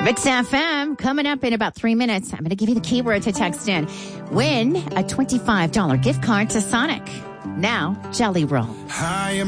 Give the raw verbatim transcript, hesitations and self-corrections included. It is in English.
Mix F M coming up in about three minutes. I'm going to give you the keyword to text in. Win a twenty-five dollars gift card to Sonic. Now, Jelly Roll. I am